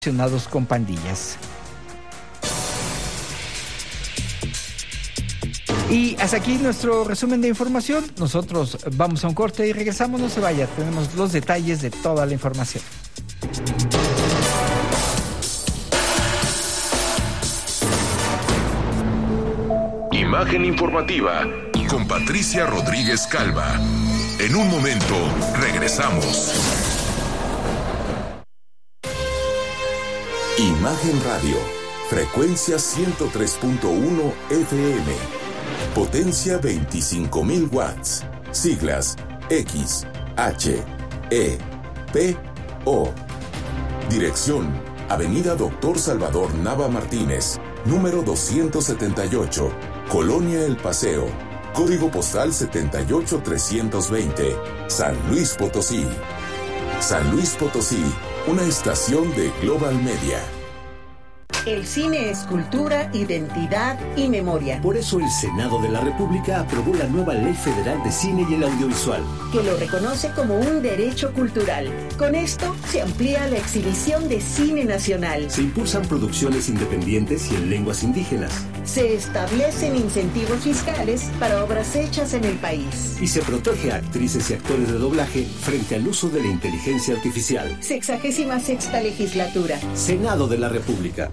relacionados con pandillas. Y hasta aquí nuestro resumen de información. Nosotros vamos a un corte y regresamos. No se vaya, tenemos los detalles de toda la información. Imagen informativa con Patricia Rodríguez Calva. En un momento regresamos. Imagen Radio, frecuencia 103.1 FM, potencia 25,000 watts, siglas X, H, E, P, O. Dirección, Avenida Doctor Salvador Nava Martínez, número 278, Colonia El Paseo, código postal 78320, San Luis Potosí. San Luis Potosí, una estación de Global Media. El cine es cultura, identidad y memoria. Por eso el Senado de la República aprobó la nueva Ley Federal de Cine y el Audiovisual, que lo reconoce como un derecho cultural. Con esto se amplía la exhibición de cine nacional. Se impulsan producciones independientes y en lenguas indígenas. Se establecen incentivos fiscales para obras hechas en el país. Y se protege a actrices y actores de doblaje frente al uso de la inteligencia artificial. 66ª legislatura. Senado de la República.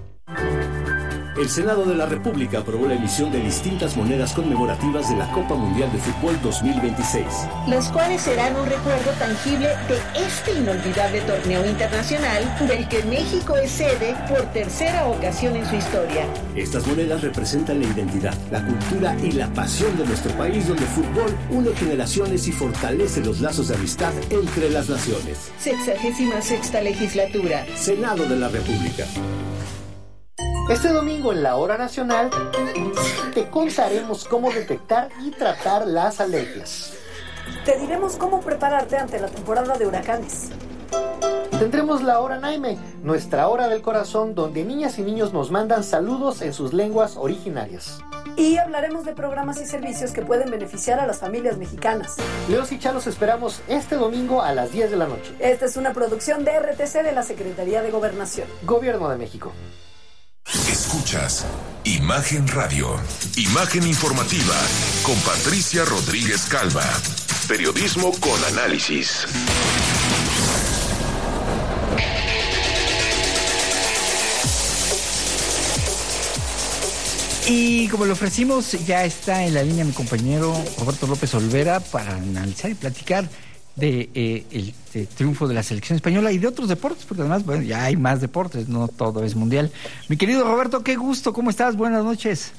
El Senado de la República aprobó la emisión de distintas monedas conmemorativas de la Copa Mundial de Fútbol 2026. Las cuales serán un recuerdo tangible de este inolvidable torneo internacional del que México es sede por tercera ocasión en su historia. Estas monedas representan la identidad, la cultura y la pasión de nuestro país, donde el fútbol une generaciones y fortalece los lazos de amistad entre las naciones. 66ª legislatura. Senado de la República. Este domingo en la Hora Nacional te contaremos cómo detectar y tratar las alergias. Te diremos cómo prepararte ante la temporada de huracanes. Tendremos la Hora Naime, nuestra hora del corazón, donde niñas y niños nos mandan saludos en sus lenguas originarias. Y hablaremos de programas y servicios que pueden beneficiar a las familias mexicanas. Leos y Chalos esperamos este domingo a las 10 de la noche. Esta es una producción de RTC de la Secretaría de Gobernación. Gobierno de México. Escuchas Imagen Radio, imagen informativa con Patricia Rodríguez Calva. Periodismo con análisis. Y como lo ofrecimos, ya está en la línea mi compañero Roberto López Olvera para analizar y platicar de el triunfo de la selección española y de otros deportes, porque además, bueno, ya hay más deportes, no todo es mundial. Mi querido Roberto, qué gusto, ¿cómo estás? Buenas noches.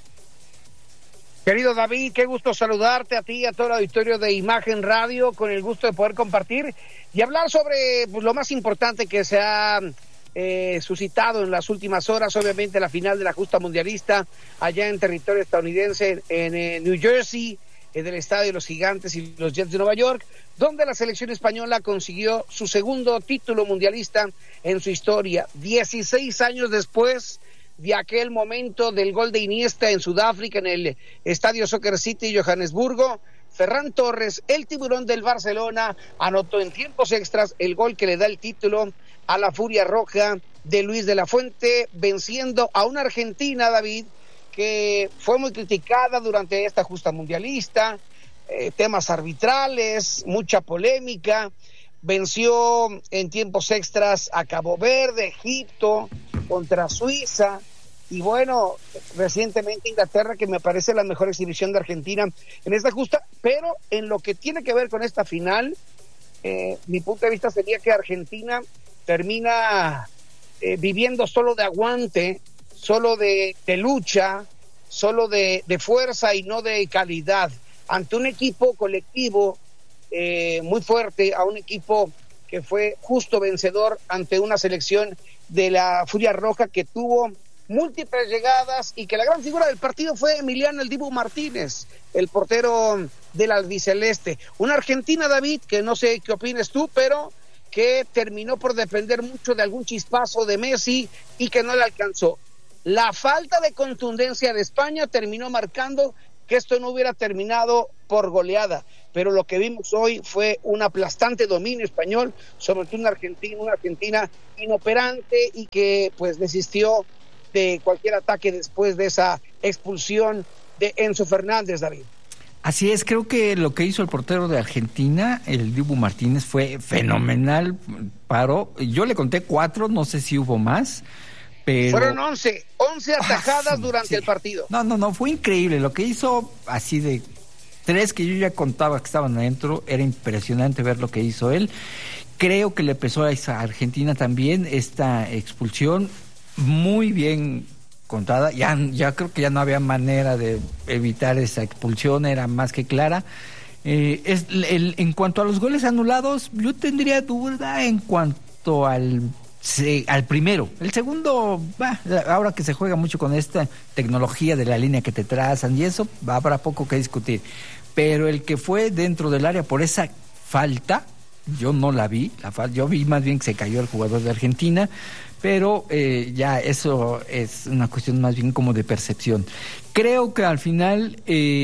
Querido David, qué gusto saludarte a ti y a todo el auditorio de Imagen Radio, con el gusto de poder compartir y hablar sobre lo más importante que se ha suscitado en las últimas horas, obviamente la final de la justa mundialista allá en territorio estadounidense, en New Jersey, del estadio de los Gigantes y los Jets de Nueva York, donde la selección española consiguió su segundo título mundialista en su historia, 16 años después de aquel momento del gol de Iniesta en Sudáfrica, en el estadio Soccer City Johannesburgo. Ferran Torres, el tiburón del Barcelona, anotó en tiempos extras el gol que le da el título a la Furia Roja de Luis de la Fuente, venciendo a una Argentina, David, que fue muy criticada durante esta justa mundialista, temas arbitrales, mucha polémica. Venció en tiempos extras a Cabo Verde, Egipto, contra Suiza, y bueno, recientemente Inglaterra, que me parece la mejor exhibición de Argentina en esta justa. Pero en lo que tiene que ver con esta final, mi punto de vista sería que Argentina termina viviendo solo de aguante, solo de lucha, solo de fuerza y no de calidad, ante un equipo colectivo muy fuerte, a un equipo que fue justo vencedor ante una selección de la Furia Roja que tuvo múltiples llegadas y que la gran figura del partido fue Emiliano El Dibu Martínez, el portero del albiceleste. Una Argentina, David, que no sé qué opines tú, pero que terminó por depender mucho de algún chispazo de Messi y que no le alcanzó. La falta de contundencia de España terminó marcando que esto no hubiera terminado por goleada, pero lo que vimos hoy fue un aplastante dominio español, sobre todo una Argentina inoperante y que pues desistió de cualquier ataque después de esa expulsión de Enzo Fernández, David. Así es, creo que lo que hizo el portero de Argentina, el Dibu Martínez, fue fenomenal. Paró, yo le conté 4, no sé si hubo más, pero... Fueron 11 atajadas durante el partido. No, fue increíble. Lo que hizo, así de 3 que yo ya contaba que estaban adentro, era impresionante ver lo que hizo él. Creo que le pesó a esa Argentina también esta expulsión, muy bien contada. Ya creo que ya no había manera de evitar esa expulsión, era más que clara. En cuanto a los goles anulados, yo tendría duda en cuanto al primero. El segundo, ahora que se juega mucho con esta tecnología de la línea que te trazan y eso, habrá poco que discutir. Pero el que fue dentro del área por esa falta, yo no la vi, yo vi más bien que se cayó el jugador de Argentina, pero ya eso es una cuestión más bien como de percepción. Creo que al final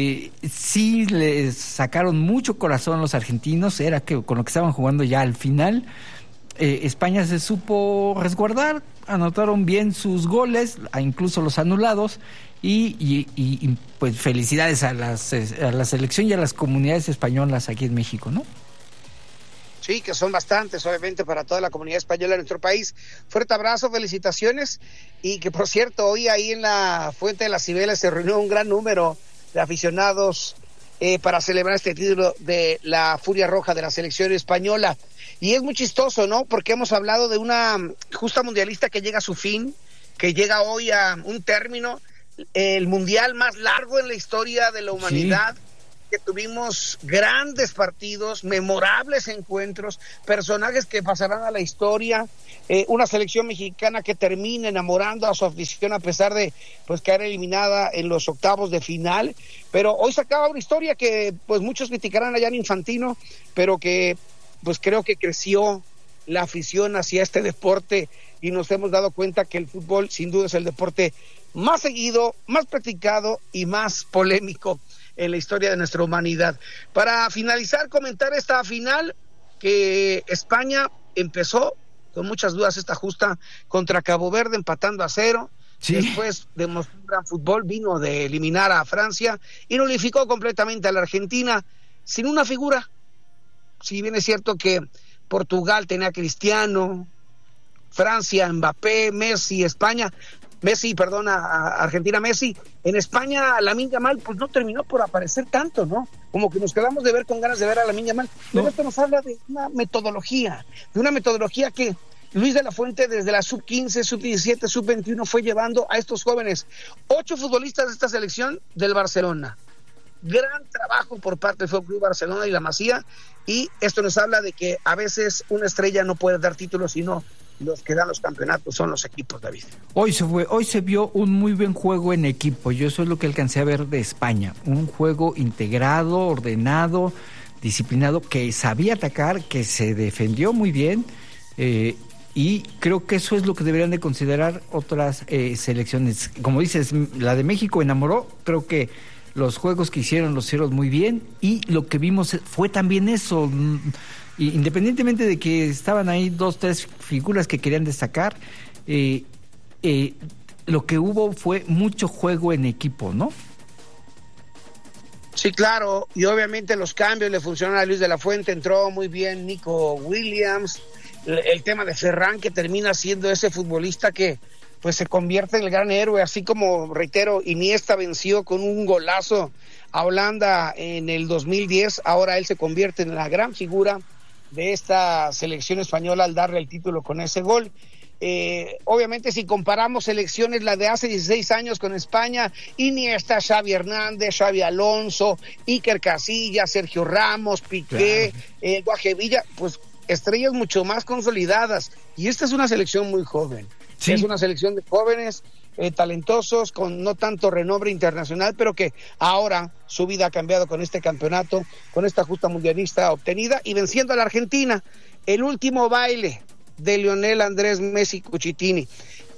sí les sacaron mucho corazón los argentinos, era que con lo que estaban jugando ya al final, España se supo resguardar, anotaron bien sus goles, incluso los anulados, y pues felicidades a la selección y a las comunidades españolas aquí en México, ¿no? Sí, que son bastantes, obviamente, para toda la comunidad española de nuestro país. Fuerte abrazo, felicitaciones, y que por cierto, hoy ahí en la Fuente de las Cibeles se reunió un gran número de aficionados para celebrar este título de la Furia Roja de la selección española. Y es muy chistoso, ¿no? Porque hemos hablado de una justa mundialista que llega a su fin, que llega hoy a un término, el mundial más largo en la historia de la humanidad. Sí. Que tuvimos grandes partidos, memorables encuentros, personajes que pasarán a la historia, una selección mexicana que termina enamorando a su afición a pesar de pues quedar eliminada en los octavos de final. Pero hoy se acaba una historia que pues muchos criticarán allá en Infantino, pero que pues creo que creció la afición hacia este deporte y nos hemos dado cuenta que el fútbol sin duda es el deporte más seguido, más practicado y más polémico en la historia de nuestra humanidad. Para finalizar, comentar esta final que España empezó con muchas dudas esta justa contra Cabo Verde empatando a 0. Sí. Después demostró un gran fútbol, vino de eliminar a Francia y nulificó completamente a la Argentina sin una figura. Si bien es cierto que Portugal tenía a Cristiano, Francia, Mbappé, Messi, Argentina Messi, en España Lamine Yamal pues no terminó por aparecer tanto, ¿no? Como que nos quedamos de ver con ganas de ver a Lamine Yamal. Pero esto nos habla de una metodología que Luis de la Fuente desde la sub-15, sub-17, sub-21 fue llevando a estos jóvenes, 8 futbolistas de esta selección del Barcelona. Gran trabajo por parte del Fútbol Club Barcelona y la Masía, y esto nos habla de que a veces una estrella no puede dar títulos, sino los que dan los campeonatos son los equipos, David. Hoy se vio un muy buen juego en equipo. Yo eso es lo que alcancé a ver de España. Un juego integrado, ordenado, disciplinado, que sabía atacar, que se defendió muy bien, y creo que eso es lo que deberían de considerar otras selecciones. Como dices, la de México enamoró, creo que los juegos que hicieron los hicieron muy bien, y lo que vimos fue también eso. Independientemente de que estaban ahí 2-3 figuras que querían destacar, lo que hubo fue mucho juego en equipo, ¿no? Sí, claro, y obviamente los cambios le funcionaron a Luis de la Fuente, entró muy bien Nico Williams, el tema de Ferran, que termina siendo ese futbolista que pues se convierte en el gran héroe, así como, reitero, Iniesta venció con un golazo a Holanda en el 2010, ahora él se convierte en la gran figura de esta selección española al darle el título con ese gol. Obviamente si comparamos selecciones, la de hace 16 años con España, Iniesta, Xavi Hernández, Xavi Alonso, Iker Casillas, Sergio Ramos, Piqué, claro. Guaje Villa, pues estrellas mucho más consolidadas, y esta es una selección muy joven. Sí. Es una selección de jóvenes talentosos, con no tanto renombre internacional, pero que ahora su vida ha cambiado con este campeonato, con esta justa mundialista obtenida y venciendo a la Argentina. El último baile de Lionel Andrés Messi Cuchitini.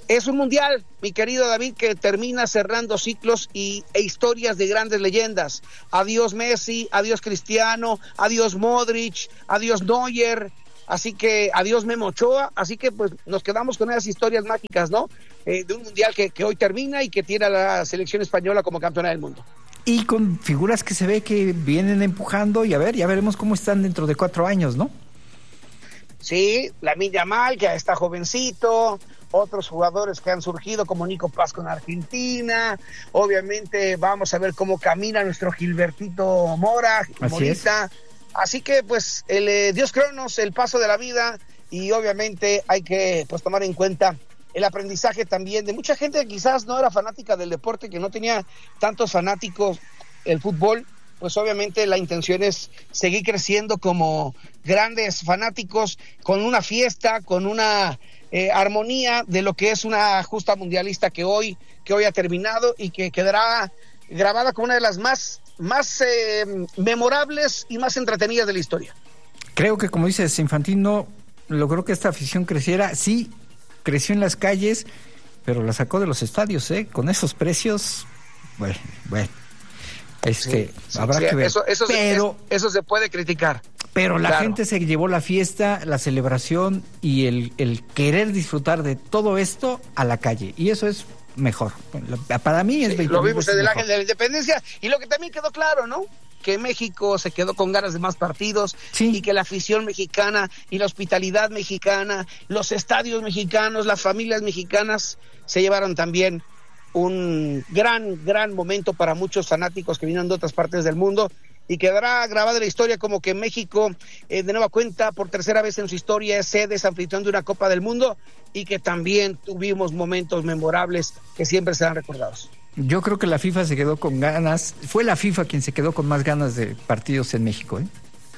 Es un mundial, mi querido David, que termina cerrando ciclos e historias de grandes leyendas. Adiós Messi, adiós Cristiano, adiós Modric, adiós Neuer, así que adiós Memo Ochoa, así que pues nos quedamos con esas historias mágicas, ¿no? De un mundial que hoy termina y que tiene a la selección española como campeona del mundo. Y con figuras que se ve que vienen empujando y a ver, ya veremos cómo están dentro de 4 años, ¿no? Sí, Lamine Yamal, que ya está jovencito, otros jugadores que han surgido como Nico Paz con Argentina, obviamente vamos a ver cómo camina nuestro Gilbertito Morita, así que pues el Dios Cronos, el paso de la vida, y obviamente hay que pues tomar en cuenta el aprendizaje también de mucha gente que quizás no era fanática del deporte, que no tenía tantos fanáticos el fútbol, pues obviamente la intención es seguir creciendo como grandes fanáticos, con una fiesta, con una armonía de lo que es una justa mundialista que hoy ha terminado y que quedará grabada como una de las más memorables y más entretenidas de la historia. Creo que, como dices, Infantino logró que esta afición creciera. Sí, creció en las calles, pero la sacó de los estadios, ¿eh? Con esos precios, bueno. Habrá que ver. Eso se puede criticar. Pero la gente se llevó la fiesta, la celebración y el querer disfrutar de todo esto a la calle. Y eso es mejor. Para mí es 20 Lo vimos en el Ángel de la Independencia. Y lo que también quedó claro, ¿no? Que México se quedó con ganas de más partidos, sí, y que la afición mexicana y la hospitalidad mexicana, los estadios mexicanos, las familias mexicanas se llevaron también un gran momento para muchos fanáticos que vinieron de otras partes del mundo, y quedará grabada en la historia como que México, de nueva cuenta, por tercera vez en su historia, es sede, es anfitrión de una Copa del Mundo, y que también tuvimos momentos memorables que siempre serán recordados. Yo creo que la FIFA se quedó con ganas, fue la FIFA quien se quedó con más ganas de partidos en México, ¿eh?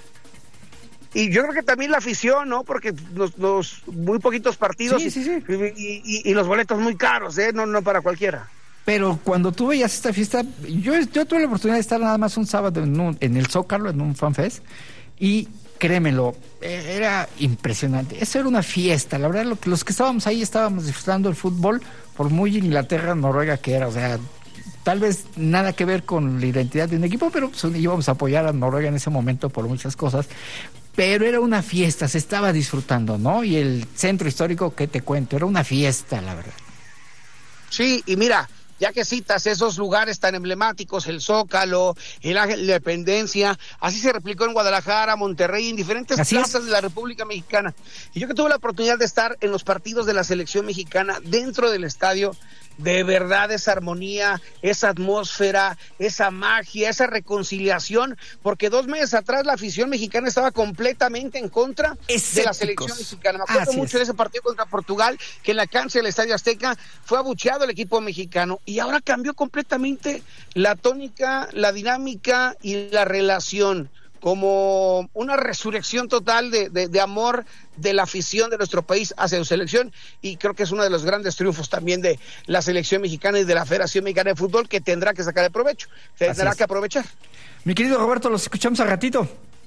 Y yo creo que también la afición, ¿no? Porque los muy poquitos partidos, sí. Y los boletos muy caros, ¿eh? No para cualquiera. Pero cuando tú veías esta fiesta, yo tuve la oportunidad de estar nada más un sábado en el Zócalo, en un fanfest, y créemelo, era impresionante. Eso era una fiesta, la verdad, los que estábamos ahí estábamos disfrutando el fútbol, por muy Inglaterra-Noruega que era, o sea, tal vez nada que ver con la identidad de un equipo, pero pues, íbamos a apoyar a Noruega en ese momento por muchas cosas, pero era una fiesta, se estaba disfrutando, ¿no? Y el centro histórico, ¿qué te cuento? Era una fiesta, la verdad. Sí, y mira, ya que citas esos lugares tan emblemáticos, el Zócalo, el Ángel de la Independencia, así se replicó en Guadalajara, Monterrey, en diferentes plazas de la República Mexicana. Y yo que tuve la oportunidad de estar en los partidos de la selección mexicana dentro del estadio, de verdad esa armonía, esa atmósfera, esa magia, esa reconciliación, porque 2 meses atrás la afición mexicana estaba completamente en contra de la selección mexicana. Me acuerdo mucho de ese partido contra Portugal, que en la cancha del Estadio Azteca fue abucheado el equipo mexicano, y ahora cambió completamente la tónica, la dinámica y la relación, como una resurrección total de amor de la afición de nuestro país hacia su selección, y creo que es uno de los grandes triunfos también de la selección mexicana y de la Federación Mexicana de Fútbol, que tendrá que sacar el provecho, tendrá que aprovechar. Mi querido Roberto, los escuchamos al ratito.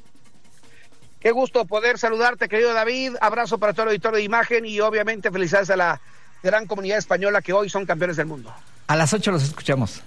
Qué gusto poder saludarte, querido David, abrazo para todo el auditorio de Imagen, y obviamente felicidades a la gran comunidad española que hoy son campeones del mundo. A las 8 los escuchamos.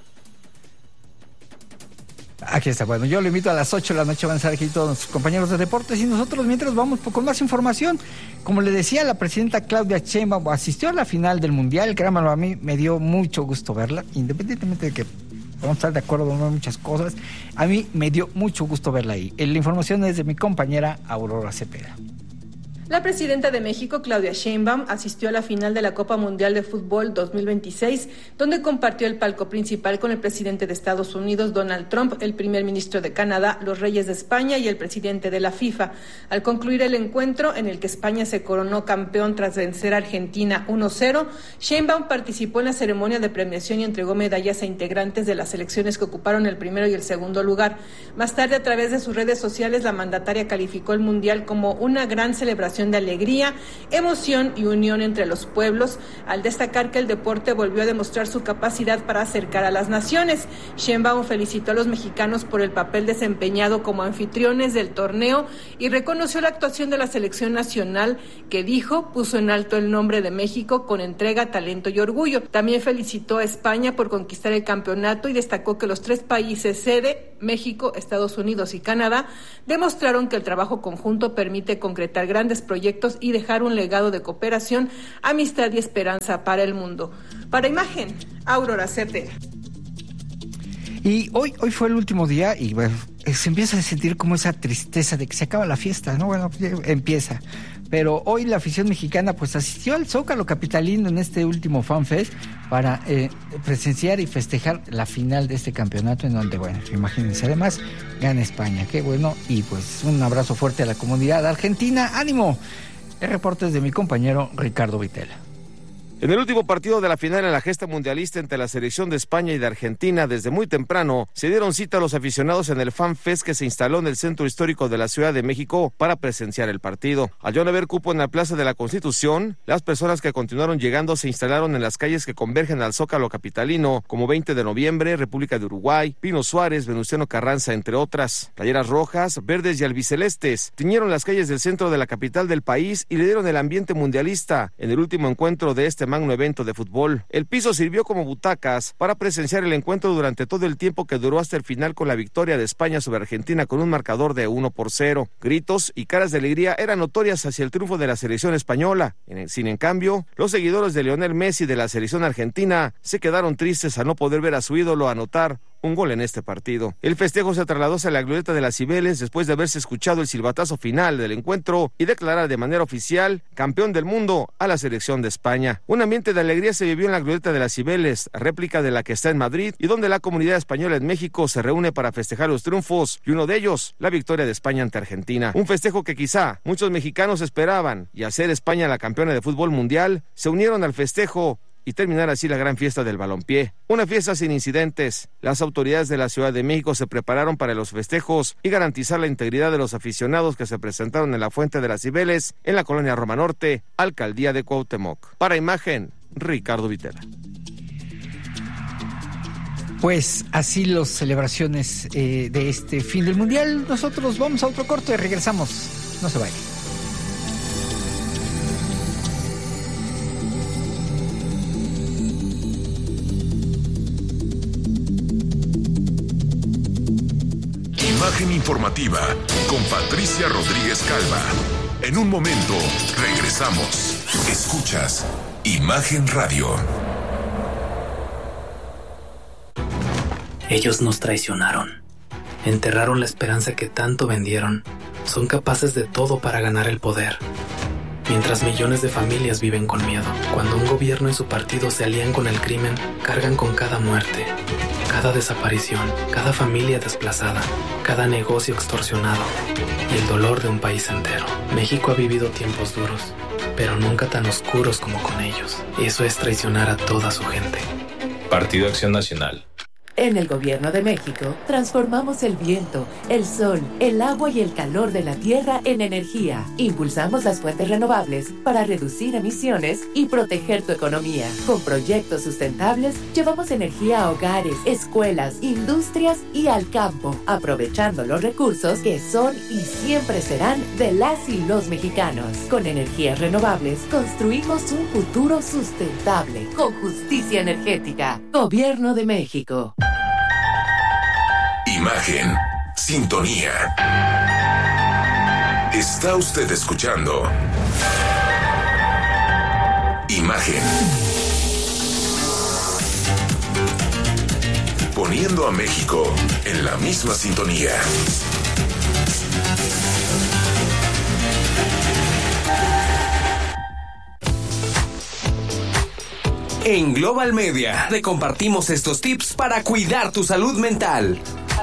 Aquí está, bueno, yo lo invito a las 8 de la noche, van a estar aquí todos nuestros compañeros de deportes, y nosotros mientras vamos con más información. Como le decía, la presidenta Claudia Sheinbaum asistió a la final del Mundial, créanmelo, a mí me dio mucho gusto verla, independientemente de que vamos a estar de acuerdo en muchas cosas, a mí me dio mucho gusto verla ahí. La información es de mi compañera Aurora Cepeda. La presidenta de México, Claudia Sheinbaum, asistió a la final de la Copa Mundial de Fútbol 2026, donde compartió el palco principal con el presidente de Estados Unidos, Donald Trump, el primer ministro de Canadá, los reyes de España y el presidente de la FIFA. Al concluir el encuentro, en el que España se coronó campeón tras vencer a Argentina 1-0, Sheinbaum participó en la ceremonia de premiación y entregó medallas a integrantes de las selecciones que ocuparon el primero y el segundo lugar. Más tarde, a través de sus redes sociales, la mandataria calificó el Mundial como una gran celebración celebración de alegría, emoción y unión entre los pueblos, al destacar que el deporte volvió a demostrar su capacidad para acercar a las naciones. Sheinbaum felicitó a los mexicanos por el papel desempeñado como anfitriones del torneo y reconoció la actuación de la selección nacional, que dijo puso en alto el nombre de México con entrega, talento y orgullo. También felicitó a España por conquistar el campeonato y destacó que los 3 países sede, México, Estados Unidos y Canadá, demostraron que el trabajo conjunto permite concretar grandes proyectos y dejar un legado de cooperación, amistad y esperanza para el mundo. Para Imagen, Aurora Certera. Y hoy fue el último día y bueno, se empieza a sentir como esa tristeza de que se acaba la fiesta, ¿no? Bueno, empieza. Pero hoy la afición mexicana pues asistió al Zócalo capitalino en este último FanFest para presenciar y festejar la final de este campeonato, en donde, bueno, imagínense, además gana España, qué bueno, y pues un abrazo fuerte a la comunidad argentina, ¡ánimo! El reporte es de mi compañero Ricardo Vitela. En el último partido de la final en la gesta mundialista entre la selección de España y de Argentina, desde muy temprano, se dieron cita a los aficionados en el FanFest que se instaló en el Centro Histórico de la Ciudad de México para presenciar el partido. Al no haber cupo en la Plaza de la Constitución, las personas que continuaron llegando se instalaron en las calles que convergen al Zócalo capitalino, como 20 de noviembre, República de Uruguay, Pino Suárez, Venustiano Carranza, entre otras. Playeras rojas, verdes y albicelestes tiñeron las calles del centro de la capital del país y le dieron el ambiente mundialista en el último encuentro de este magno evento de fútbol. El piso sirvió como butacas para presenciar el encuentro durante todo el tiempo que duró hasta el final, con la victoria de España sobre Argentina con un marcador de 1-0. Gritos y caras de alegría eran notorias hacia el triunfo de la selección española. En cambio, los seguidores de Lionel Messi de la selección argentina se quedaron tristes al no poder ver a su ídolo anotar un gol en este partido. El festejo se trasladó hacia la glorieta de las Cibeles después de haberse escuchado el silbatazo final del encuentro y declarar de manera oficial campeón del mundo a la selección de España. Un ambiente de alegría se vivió en la glorieta de las Cibeles, réplica de la que está en Madrid y donde la comunidad española en México se reúne para festejar los triunfos, y uno de ellos, la victoria de España ante Argentina. Un festejo que quizá muchos mexicanos esperaban, y al ser España la campeona de fútbol mundial, se unieron al festejo y terminar así la gran fiesta del balompié. Una fiesta sin incidentes. Las autoridades de la Ciudad de México se prepararon para los festejos y garantizar la integridad de los aficionados que se presentaron en la Fuente de las Cibeles, en la colonia Roma Norte, Alcaldía de Cuauhtémoc. Para Imagen, Ricardo Vitela. Pues así las celebraciones de este fin del Mundial. Nosotros vamos a otro corte y regresamos. No se vayan. Imagen informativa con Patricia Rodríguez Calva. En un momento regresamos. Escuchas Imagen Radio. Ellos nos traicionaron. Enterraron la esperanza que tanto vendieron. Son capaces de todo para ganar el poder. Mientras millones de familias viven con miedo. Cuando un gobierno y su partido se alían con el crimen, cargan con cada muerte, cada desaparición, cada familia desplazada, cada negocio extorsionado y el dolor de un país entero. México ha vivido tiempos duros, pero nunca tan oscuros como con ellos. Eso es traicionar a toda su gente. Partido Acción Nacional. En el Gobierno de México, transformamos el viento, el sol, el agua y el calor de la tierra en energía. Impulsamos las fuentes renovables para reducir emisiones y proteger tu economía. Con proyectos sustentables, llevamos energía a hogares, escuelas, industrias y al campo, aprovechando los recursos que son y siempre serán de las y los mexicanos. Con energías renovables, construimos un futuro sustentable, con justicia energética. Gobierno de México. Imagen, sintonía. Está usted escuchando Imagen. Poniendo a México en la misma sintonía. En Global Media te compartimos estos tips para cuidar tu salud mental.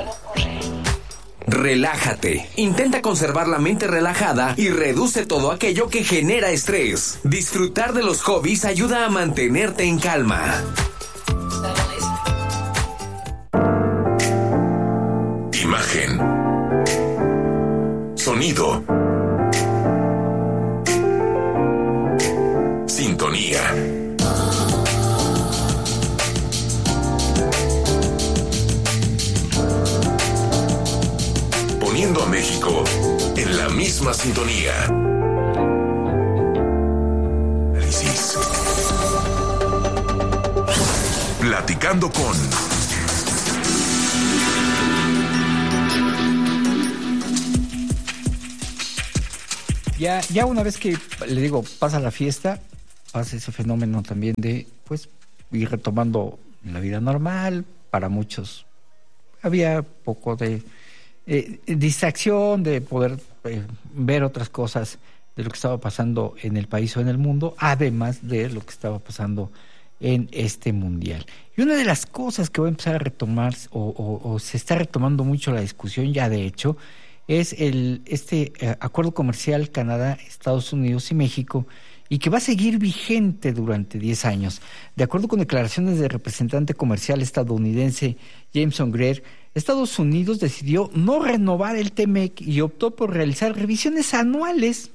Relájate. Intenta conservar la mente relajada y reduce todo aquello que genera estrés. Disfrutar de los hobbies ayuda a mantenerte en calma. Imagen. Sonido. Poniendo a México en la misma sintonía. Análisis. Platicando con... Ya una vez que, le digo, pasa la fiesta, pasa ese fenómeno también de, pues, ir retomando la vida normal. Para muchos había poco de distracción, de poder ver otras cosas de lo que estaba pasando en el país o en el mundo, además de lo que estaba pasando en este mundial. Y una de las cosas que va a empezar a retomar, o se está retomando mucho la discusión ya de hecho, es este acuerdo comercial Canadá, Estados Unidos y México, y que va a seguir vigente durante 10 años. De acuerdo con declaraciones del representante comercial estadounidense Jameson Greer, Estados Unidos decidió no renovar el TMEC y optó por realizar revisiones anuales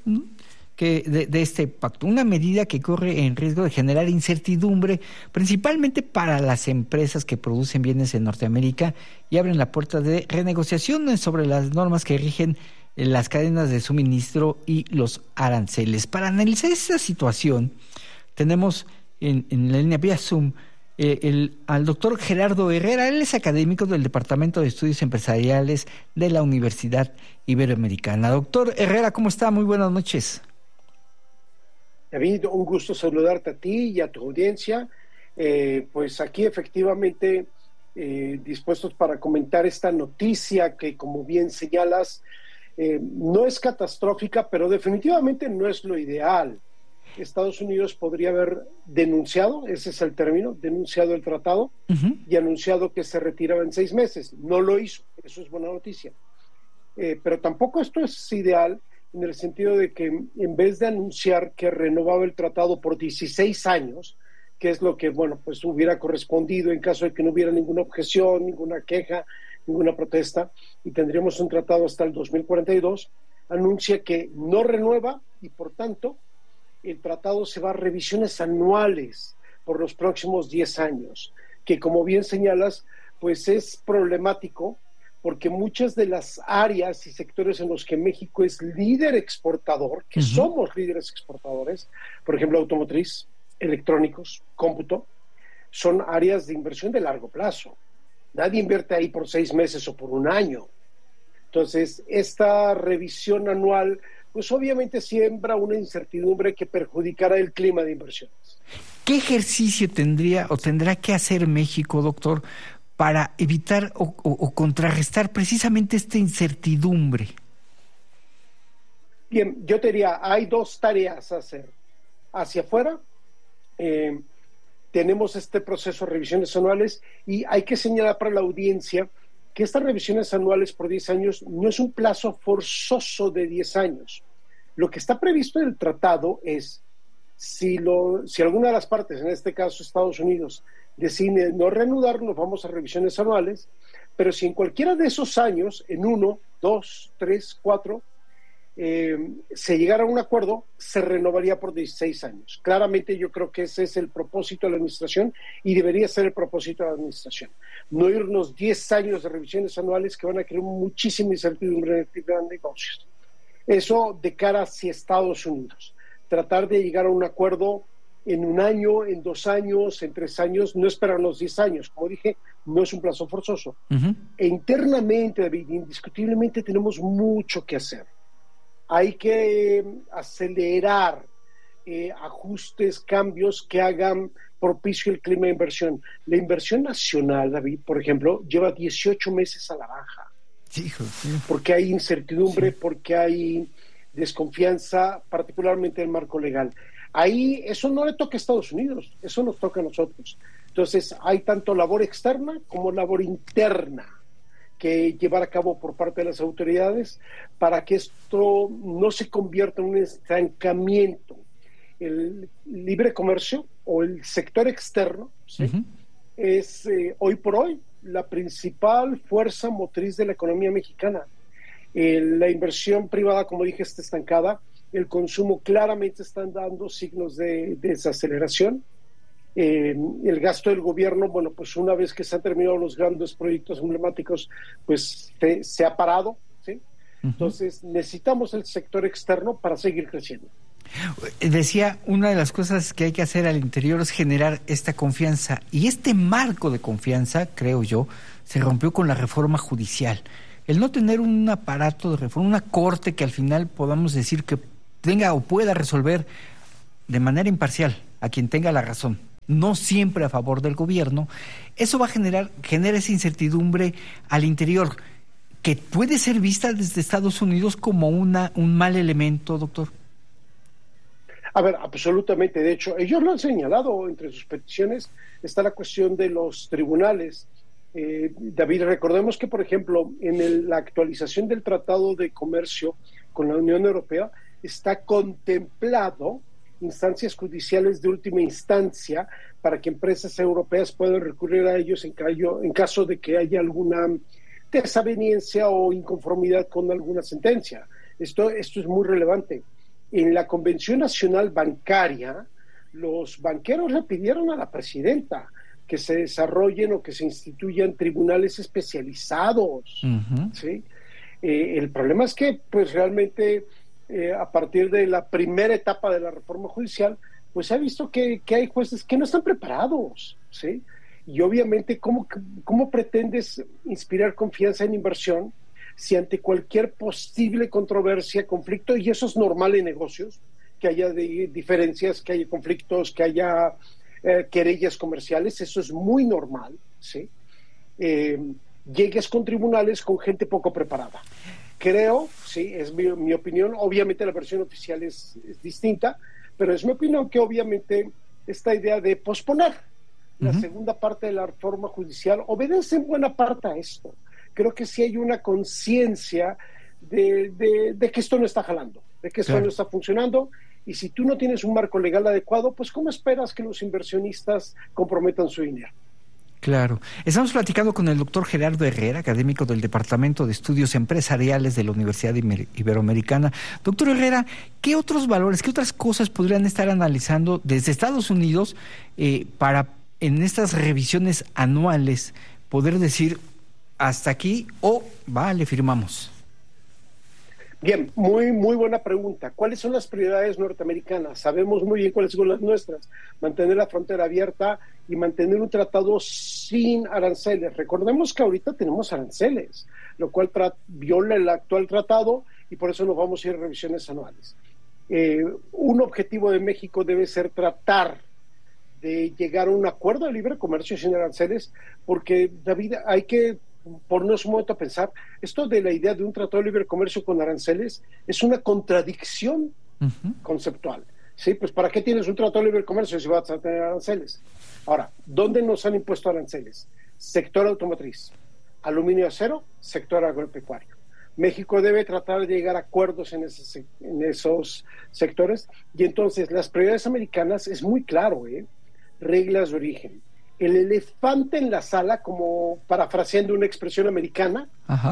de este pacto, una medida que corre en riesgo de generar incertidumbre, principalmente para las empresas que producen bienes en Norteamérica y abren la puerta de renegociaciones sobre las normas que rigen las cadenas de suministro y los aranceles. Para analizar esta situación, tenemos en la línea vía Zoom al doctor Gerardo Herrera. Él es académico del Departamento de Estudios Empresariales de la Universidad Iberoamericana. Doctor Herrera, ¿cómo está? Muy buenas noches. David, un gusto saludarte a ti y a tu audiencia. Pues aquí efectivamente dispuestos para comentar esta noticia que, como bien señalas, no es catastrófica, pero definitivamente no es lo ideal. Estados Unidos podría haber denunciado, ese es el término, denunciado el tratado y anunciado que se retiraba en 6 meses. No lo hizo, eso es buena noticia. Pero tampoco esto es ideal en el sentido de que en vez de anunciar que renovaba el tratado por 16 años, que es lo que, bueno, pues hubiera correspondido en caso de que no hubiera ninguna objeción, ninguna queja, ninguna protesta, y tendríamos un tratado hasta el 2042, anuncia que no renueva y, por tanto, el tratado se va a revisiones anuales por los próximos 10 años, que, como bien señalas, pues es problemático porque muchas de las áreas y sectores en los que México es líder exportador, que somos líderes exportadores, por ejemplo, automotriz, electrónicos, cómputo, son áreas de inversión de largo plazo. Nadie invierte ahí por 6 meses o por 1 año. Entonces, esta revisión anual, pues obviamente siembra una incertidumbre que perjudicará el clima de inversiones. ¿Qué ejercicio tendría o tendrá que hacer México, doctor, para evitar o contrarrestar precisamente esta incertidumbre? Bien, yo te diría, hay 2 tareas a hacer. Hacia afuera, tenemos este proceso de revisiones anuales y hay que señalar para la audiencia que estas revisiones anuales por 10 años no es un plazo forzoso de 10 años. Lo que está previsto en el tratado es, si alguna de las partes, en este caso Estados Unidos, decide no reanudar, nos vamos a revisiones anuales, pero si en cualquiera de esos años, en 1, 2, 3, 4, se llegara a un acuerdo, se renovaría por 16 años. Claramente yo creo que ese es el propósito de la administración y debería ser el propósito de la administración. No irnos 10 años de revisiones anuales que van a crear muchísima incertidumbre en el gran negocios. Eso de cara hacia Estados Unidos. Tratar de llegar a un acuerdo en 1 año, en 2 años, en 3 años, no esperar los 10 años. Como dije, no es un plazo forzoso. E internamente, David, indiscutiblemente tenemos mucho que hacer. Hay que acelerar ajustes, cambios que hagan propicio el clima de inversión. La inversión nacional, David, por ejemplo, lleva 18 meses a la baja. Sí. Porque hay incertidumbre, porque hay desconfianza, particularmente en el marco legal. Ahí eso no le toca a Estados Unidos, eso nos toca a nosotros. Entonces hay tanto labor externa como labor interna que llevar a cabo por parte de las autoridades para que esto no se convierta en un estancamiento. El libre comercio o el sector externo, ¿sí? Es hoy por hoy la principal fuerza motriz de la economía mexicana. La inversión privada, como dije, está estancada. El consumo claramente están dando signos de desaceleración. El gasto del gobierno, bueno, pues una vez que se han terminado los grandes proyectos emblemáticos, pues se ha parado, ¿sí? Entonces necesitamos el sector externo para seguir creciendo. Decía, una de las cosas que hay que hacer al interior es generar esta confianza, y este marco de confianza, creo yo, se rompió con la reforma judicial. El no tener un aparato de reforma, una corte que al final podamos decir que tenga o pueda resolver de manera imparcial a quien tenga la razón, no siempre a favor del gobierno, eso va a genera esa incertidumbre al interior, que puede ser vista desde Estados Unidos como un mal elemento, doctor. A ver, absolutamente. De hecho, ellos lo han señalado entre sus peticiones. Está la cuestión de los tribunales. David, recordemos que, por ejemplo, en la actualización del Tratado de Comercio con la Unión Europea está contemplado instancias judiciales de última instancia para que empresas europeas puedan recurrir a ellos en caso de que haya alguna desaveniencia o inconformidad con alguna sentencia. Esto es muy relevante. En la Convención Nacional Bancaria, los banqueros le pidieron a la presidenta que se desarrollen o que se instituyan tribunales especializados, ¿sí? El problema es que, pues realmente, a partir de la primera etapa de la reforma judicial, pues se ha visto que hay jueces que no están preparados, ¿sí? Y obviamente, ¿cómo pretendes inspirar confianza en inversión si ante cualquier posible controversia, conflicto, y eso es normal en negocios, que haya diferencias, que haya conflictos, que haya querellas comerciales, eso es muy normal, ¿sí? Llegues con tribunales con gente poco preparada. Creo, sí, es mi opinión, obviamente la versión oficial es distinta, pero es mi opinión que obviamente esta idea de posponer la segunda parte de la reforma judicial obedece en buena parte a esto. Creo que sí hay una conciencia de que esto no está jalando, de que esto no está funcionando, y si tú no tienes un marco legal adecuado, pues ¿cómo esperas que los inversionistas comprometan su dinero? Claro. Estamos platicando con el doctor Gerardo Herrera, académico del Departamento de Estudios Empresariales de la Universidad Iberoamericana. Doctor Herrera, ¿qué otros valores, qué otras cosas podrían estar analizando desde Estados Unidos para en estas revisiones anuales poder decir hasta aquí o vale, firmamos? Bien, muy buena pregunta. ¿Cuáles son las prioridades norteamericanas? Sabemos muy bien cuáles son las nuestras. Mantener la frontera abierta y mantener un tratado sin aranceles. Recordemos que ahorita tenemos aranceles, lo cual viola el actual tratado, y por eso nos vamos a ir a revisiones anuales. Un objetivo de México debe ser tratar de llegar a un acuerdo de libre comercio sin aranceles, porque, David, hay que ponernos un momento a pensar, esto de la idea de un tratado de libre comercio con aranceles es una contradicción conceptual, ¿sí? Pues ¿para qué tienes un tratado de libre comercio si vas a tener aranceles? Ahora, ¿dónde nos han impuesto aranceles? Sector automotriz, aluminio y acero, sector agropecuario. México debe tratar de llegar a acuerdos en esos sectores, y entonces las prioridades americanas es muy claro, reglas de origen. El elefante en la sala, como parafraseando una expresión americana,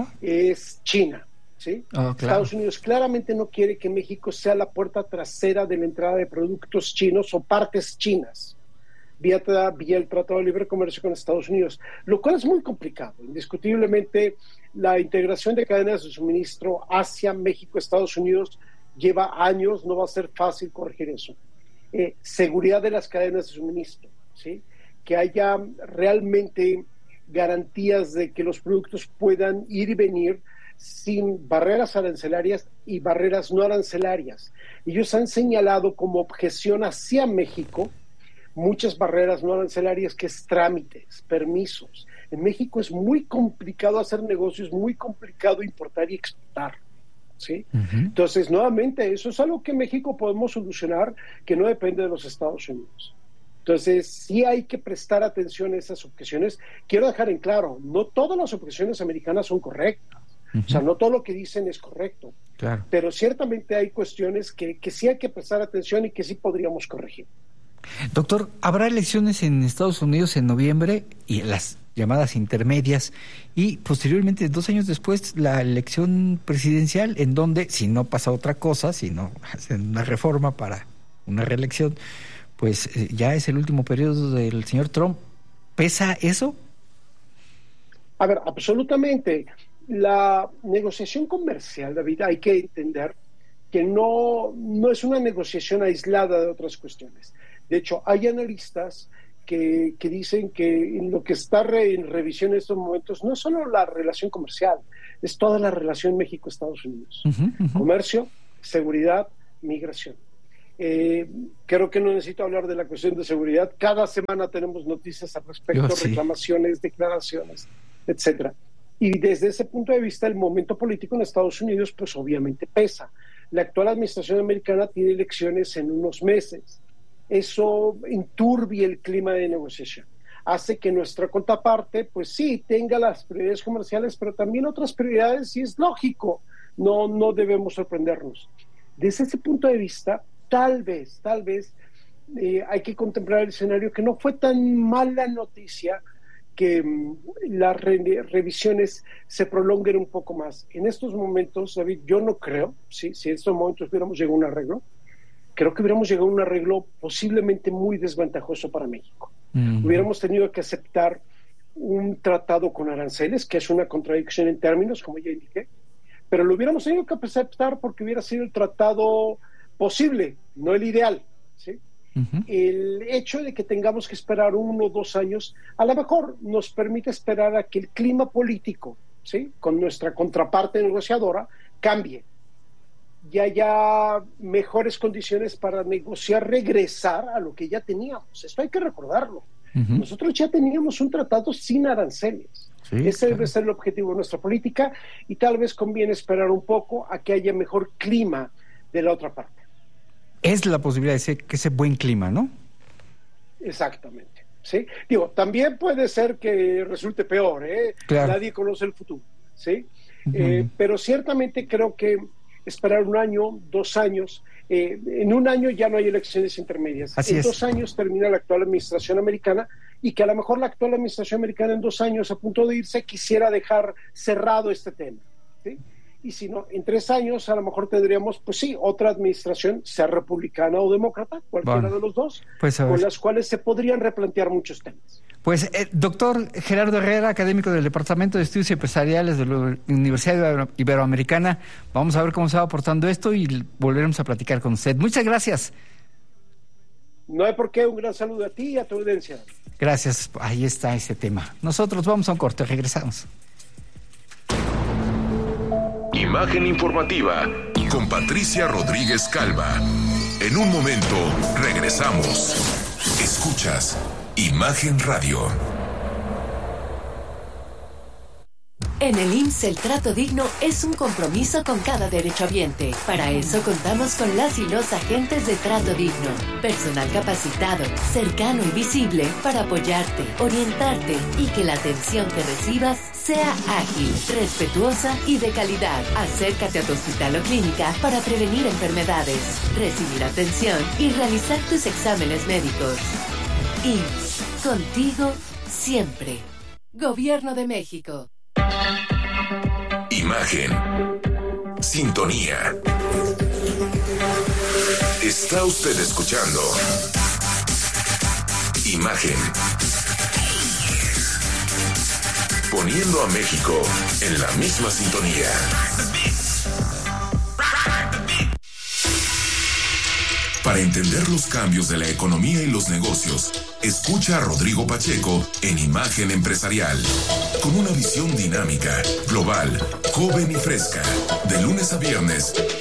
es China, ¿sí? Claro. Estados Unidos claramente no quiere que México sea la puerta trasera de la entrada de productos chinos o partes chinas vía el Tratado de Libre Comercio con Estados Unidos, lo cual es muy complicado. Indiscutiblemente, la integración de cadenas de suministro hacia México, Estados Unidos, lleva años, no va a ser fácil corregir eso. Seguridad de las cadenas de suministro, ¿sí? Que haya realmente garantías de que los productos puedan ir y venir sin barreras arancelarias y barreras no arancelarias. Ellos han señalado como objeción hacia México muchas barreras no arancelarias, que es trámites, permisos. En México es muy complicado hacer negocios, muy complicado importar y exportar, ¿sí? Entonces, nuevamente, eso es algo que México podemos solucionar, que no depende de los Estados Unidos. Entonces, sí hay que prestar atención a esas objeciones. Quiero dejar en claro, no todas las objeciones americanas son correctas. O sea, no todo lo que dicen es correcto. Claro. Pero ciertamente hay cuestiones que sí hay que prestar atención y que sí podríamos corregir. Doctor, ¿habrá elecciones en Estados Unidos en noviembre y las llamadas intermedias, y posteriormente, 2 años después, la elección presidencial, en donde, si no pasa otra cosa, si no hacen una reforma para una reelección, pues ya es el último periodo del señor Trump. ¿Pesa eso? A ver, absolutamente. La negociación comercial, David, hay que entender que no es una negociación aislada de otras cuestiones. De hecho, hay analistas que dicen que en lo que está en revisión en estos momentos no es solo la relación comercial, es toda la relación México-Estados Unidos. Comercio, seguridad, migración. Creo que no necesito hablar de la cuestión de seguridad. Cada semana tenemos noticias al respecto, reclamaciones, declaraciones, etcétera. Y desde ese punto de vista, el momento político en Estados Unidos, pues obviamente pesa. La actual administración americana tiene elecciones en unos meses. Eso enturbia el clima de negociación. Hace que nuestra contraparte, pues sí, tenga las prioridades comerciales, pero también otras prioridades, y es lógico. No debemos sorprendernos. Desde ese punto de vista, tal vez hay que contemplar el escenario que no fue tan mala noticia que las revisiones se prolonguen un poco más. En estos momentos, David, yo no creo, si en estos momentos hubiéramos llegado a un arreglo, creo que hubiéramos llegado a un arreglo posiblemente muy desventajoso para México. Hubiéramos tenido que aceptar un tratado con aranceles, que es una contradicción en términos, como ya indiqué, pero lo hubiéramos tenido que aceptar porque hubiera sido el tratado posible, no el ideal, ¿sí? El hecho de que tengamos que esperar 1 o 2 años, a lo mejor nos permite esperar a que el clima político, ¿sí?, con nuestra contraparte negociadora, cambie y haya mejores condiciones para negociar, regresar a lo que ya teníamos. Esto hay que recordarlo. Nosotros ya teníamos un tratado sin aranceles. Ese debe ser el objetivo de nuestra política, y tal vez conviene esperar un poco a que haya mejor clima de la otra parte. Es la posibilidad de que ese buen clima, ¿no? Exactamente, ¿sí? Digo, también puede ser que resulte peor, ¿eh? Claro. Nadie conoce el futuro, ¿sí? Pero ciertamente creo que esperar 1 año, 2 años, en 1 año ya no hay elecciones intermedias. En 2 años termina la actual administración americana, y que a lo mejor la actual administración americana en 2 años, a punto de irse, quisiera dejar cerrado este tema, ¿sí? Y si no, en 3 años a lo mejor tendríamos, pues sí, otra administración, sea republicana o demócrata, cualquiera de los dos, pues con las cuales se podrían replantear muchos temas. Pues, doctor Gerardo Herrera, académico del Departamento de Estudios Empresariales de la Universidad Iberoamericana, vamos a ver cómo se va aportando esto y volveremos a platicar con usted. Muchas gracias. No hay por qué. Un gran saludo a ti y a tu audiencia. Gracias. Ahí está ese tema. Nosotros vamos a un corte, regresamos. Imagen informativa con Patricia Rodríguez Calva. En un momento regresamos. Escuchas Imagen Radio. En el IMSS el trato digno es un compromiso con cada derechohabiente. Para eso contamos con las y los agentes de trato digno. Personal capacitado, cercano y visible para apoyarte, orientarte y que la atención que recibas sea ágil, respetuosa y de calidad. Acércate a tu hospital o clínica para prevenir enfermedades, recibir atención y realizar tus exámenes médicos. IMSS, contigo siempre. Gobierno de México. Imagen. Sintonía. Está usted escuchando Imagen. Poniendo a México en la misma sintonía. Para entender los cambios de la economía y los negocios, escucha a Rodrigo Pacheco en Imagen Empresarial, con una visión dinámica, global, joven y fresca, de lunes a viernes,